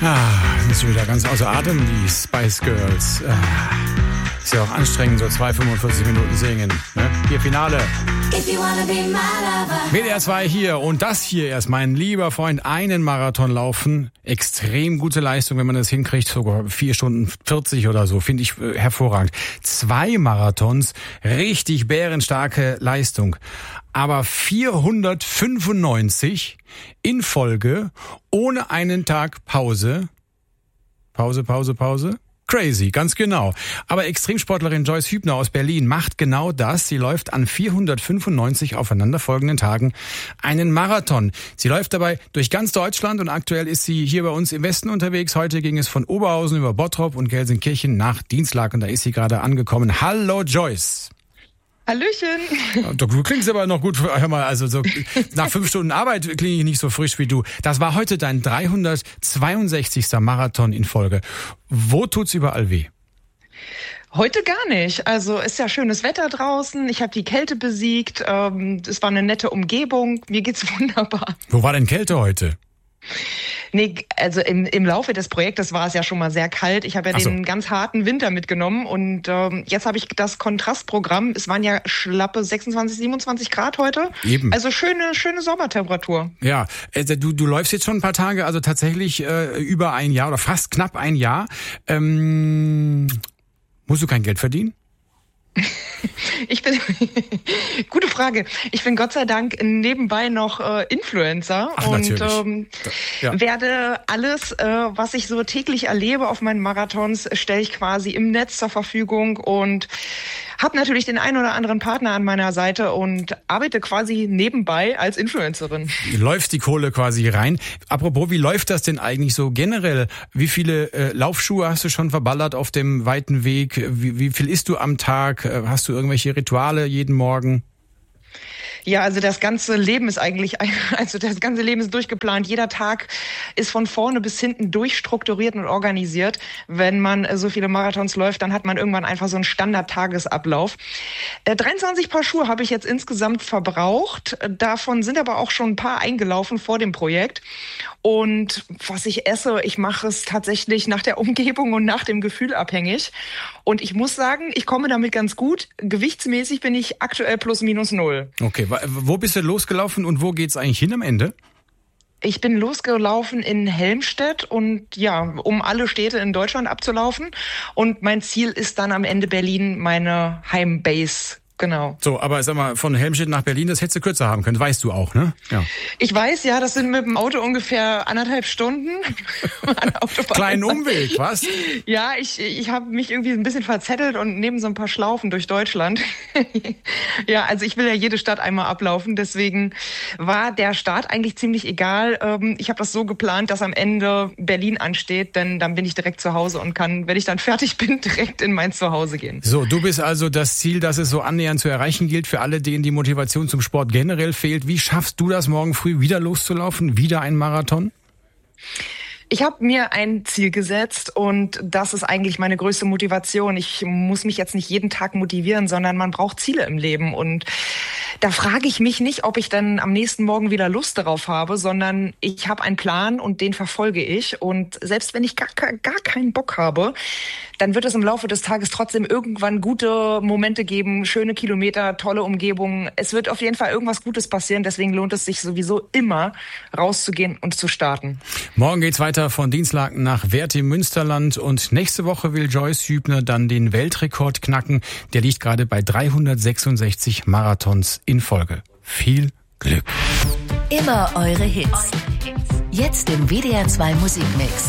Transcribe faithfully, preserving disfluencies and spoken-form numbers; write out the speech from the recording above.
Ah, bist du wieder ganz außer Atem, die Spice Girls. Ah, ist ja auch anstrengend, so zwei fünfundvierzig Minuten singen. Ne? Hier Finale. W D R zwei hier und das hier erst, mein lieber Freund, einen Marathon laufen. Extrem gute Leistung, wenn man das hinkriegt, sogar vier Stunden vierzig oder so, finde ich äh, hervorragend. Zwei Marathons, richtig bärenstarke Leistung. Aber vierhundertfünfundneunzig in Folge, ohne einen Tag Pause. Pause, Pause, Pause. Crazy, ganz genau. Aber Extremsportlerin Joyce Hübner aus Berlin macht genau das. Sie läuft an vierhundertfünfundneunzig aufeinanderfolgenden Tagen einen Marathon. Sie läuft dabei durch ganz Deutschland und aktuell ist sie hier bei uns im Westen unterwegs. Heute ging es von Oberhausen über Bottrop und Gelsenkirchen nach Dienstlaken. Da ist sie gerade angekommen. Hallo Joyce. Hallöchen. Du klingst aber noch gut. Hör mal, also so nach fünf Stunden Arbeit klinge ich nicht so frisch wie du. Das war heute dein dreihundertzweiundsechzigster Marathon in Folge. Wo tut's überall weh? Heute gar nicht. Also ist ja schönes Wetter draußen. Ich habe die Kälte besiegt. Ähm, es war eine nette Umgebung. Mir geht's wunderbar. Wo war denn Kälte heute? Nee, also im, im Laufe des Projektes war es ja schon mal sehr kalt. Ich habe ja Ach so. den ganz harten Winter mitgenommen und ähm, jetzt habe ich das Kontrastprogramm. Es waren ja schlappe sechsundzwanzig, siebenundzwanzig Grad heute. Eben. Also schöne, schöne Sommertemperatur. Ja, also du, du läufst jetzt schon ein paar Tage, also tatsächlich äh, über ein Jahr oder fast knapp ein Jahr. Ähm, musst du kein Geld verdienen? Ich bin, gute Frage. Ich bin Gott sei Dank nebenbei noch äh, Influencer. Ach, und ähm, ja. werde alles, äh, was ich so täglich erlebe auf meinen Marathons, stelle ich quasi im Netz zur Verfügung und habe natürlich den einen oder anderen Partner an meiner Seite und arbeite quasi nebenbei als Influencerin. Läuft die Kohle quasi rein. Apropos, wie läuft das denn eigentlich so generell? Wie viele äh, Laufschuhe hast du schon verballert auf dem weiten Weg? Wie, wie viel isst du am Tag? Hast du irgendwelche Rituale jeden Morgen? Ja, also das ganze Leben ist eigentlich, also das ganze Leben ist durchgeplant. Jeder Tag ist von vorne bis hinten durchstrukturiert und organisiert. Wenn man so viele Marathons läuft, dann hat man irgendwann einfach so einen Standard-Tagesablauf. Äh, dreiundzwanzig Paar Schuhe habe ich jetzt insgesamt verbraucht. Davon sind aber auch schon ein paar eingelaufen vor dem Projekt. Und was ich esse, ich mache es tatsächlich nach der Umgebung und nach dem Gefühl abhängig. Und ich muss sagen, ich komme damit ganz gut. Gewichtsmäßig bin ich aktuell plus minus null. Okay, wo bist du losgelaufen und wo geht's eigentlich hin am Ende? Ich bin losgelaufen in Helmstedt und ja, um alle Städte in Deutschland abzulaufen. Und mein Ziel ist dann am Ende Berlin, meine Heimbase. Genau. So, aber sag mal, von Helmstedt nach Berlin, das hättest du kürzer haben können, weißt du auch, ne? Ja. Ich weiß, ja, das sind mit dem Auto ungefähr anderthalb Stunden. Kleinen Umweg, was? Ja, ich ich habe mich irgendwie ein bisschen verzettelt und neben so ein paar Schlaufen durch Deutschland. Ja, also ich will ja jede Stadt einmal ablaufen, deswegen war der Start eigentlich ziemlich egal. Ich habe das so geplant, dass am Ende Berlin ansteht, denn dann bin ich direkt zu Hause und kann, wenn ich dann fertig bin, direkt in mein Zuhause gehen. So, du bist also das Ziel, dass es so annähernd zu erreichen gilt, für alle, denen die Motivation zum Sport generell fehlt. Wie schaffst du das, morgen früh wieder loszulaufen? Wieder ein Marathon? Ich habe mir ein Ziel gesetzt und das ist eigentlich meine größte Motivation. Ich muss mich jetzt nicht jeden Tag motivieren, sondern man braucht Ziele im Leben. Und da frage ich mich nicht, ob ich dann am nächsten Morgen wieder Lust darauf habe, sondern ich habe einen Plan und den verfolge ich. Und selbst wenn ich gar, gar keinen Bock habe, dann wird es im Laufe des Tages trotzdem irgendwann gute Momente geben, schöne Kilometer, tolle Umgebungen. Es wird auf jeden Fall irgendwas Gutes passieren. Deswegen lohnt es sich sowieso immer, rauszugehen und zu starten. Morgen geht's weiter von Dienstlaken nach Werth im Münsterland. Und nächste Woche will Joyce Hübner dann den Weltrekord knacken. Der liegt gerade bei dreihundertsechsundsechzig Marathons in Folge. Viel Glück. Immer eure Hits. Jetzt im W D R zwei Musikmix.